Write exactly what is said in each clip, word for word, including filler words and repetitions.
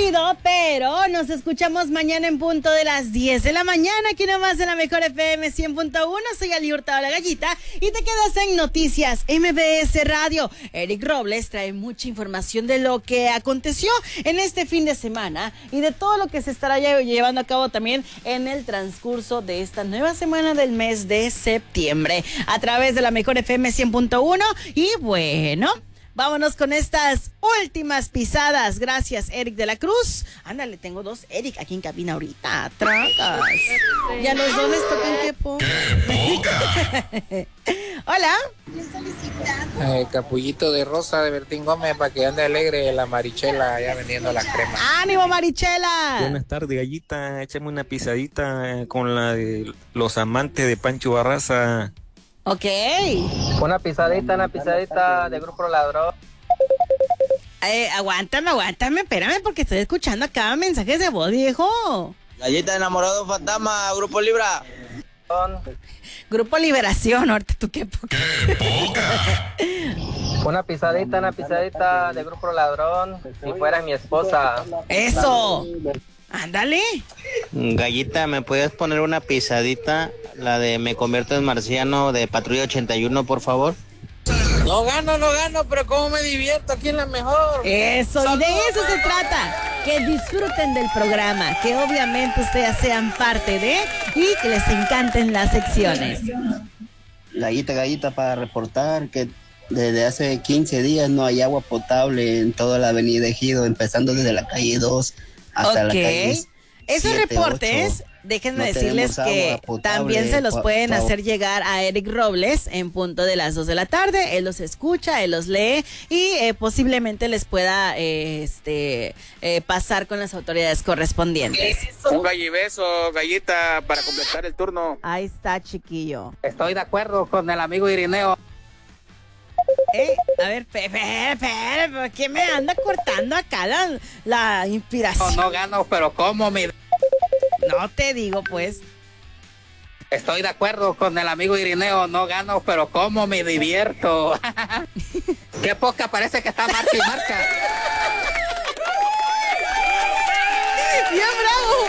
chido, pero nos escuchamos mañana en punto de las diez de la mañana, aquí nomás en la mejor F M cien punto uno. Soy Ali Hurtado, la Gallita, y te quedas en Noticias M B S Radio. Eric Robles trae mucha información de lo que aconteció en este fin de semana y de todo lo que se estará llevando a cabo también en el transcurso de esta nueva semana del mes de septiembre, a través de la mejor F M cien punto uno. Y bueno, vámonos con estas últimas pisadas. Gracias, Eric de la Cruz. Ándale, tengo dos Eric aquí en cabina ahorita. Trancas. Y a los dos les tocan qué poca. Hola. Eh, capullito de rosa de Bertín Gómez para que ande alegre la Marichela allá vendiendo la crema. ¡Ánimo, Marichela! Buenas tardes, Gallita. Échame una pisadita con la de los amantes de Pancho Barraza. Ok. Una pisadita, una pisadita de Grupo Ladrón. Eh, aguántame, aguántame, espérame, porque estoy escuchando acá mensajes de voz, viejo. Gallita enamorado de un fantasma, Grupo Libra. Grupo Liberación, ahorita tú qué poca. Una pisadita, una pisadita de Grupo Ladrón. Si fuera mi esposa. Eso. Ándale. Gallita, ¿me puedes poner una pisadita? La de Me convierto en marciano de Patrulla ochenta y uno, por favor. No gano, no gano, pero cómo me divierto aquí en la mejor. Eso, y de eso se trata. Que disfruten del programa, que obviamente ustedes sean parte de y que les encanten las secciones. Gallita, Gallita, para reportar que desde hace quince días no hay agua potable en toda la avenida Ejido, empezando desde la calle dos hasta Ok. la calle Esos siete, reportes, ocho. déjenme No decirles tenemos que agua potable, también se los pa- pueden pa- hacer llegar a Eric Robles en punto de las dos de la tarde. Él los escucha, él los lee y eh, posiblemente les pueda eh, este eh, pasar con las autoridades correspondientes. Un gallibeso, Gallita, para completar el turno. Ahí está, chiquillo. Estoy de acuerdo con el amigo Irineo. Eh, a ver, Pepe, Pepe, ¿por qué me anda cortando acá la, la inspiración? No, no gano, pero ¿cómo me...? No te digo, pues. Estoy de acuerdo con el amigo Irineo, no gano, pero cómo me divierto. Qué poca, parece que está marca y marca. ¡Bien bravo!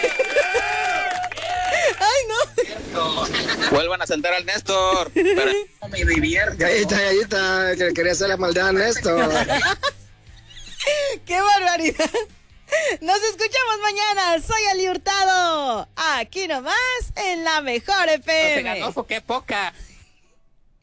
¡Ay, no! Vuelvan a sentar al Néstor. Pero ¿Cómo me divierto? Gallita, Gallita, que quería hacer la maldad a Néstor. ¡Qué barbaridad! Nos escuchamos mañana. Soy Ali Hurtado. Aquí nomás en la mejor F M. Ganoso, qué poca.